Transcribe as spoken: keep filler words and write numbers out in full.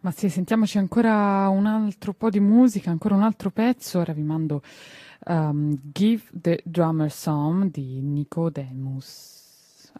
Ma sì, sentiamoci ancora un altro po' di musica, ancora un altro pezzo. Ora vi mando um, Give the Drummer Some di Nicodemus.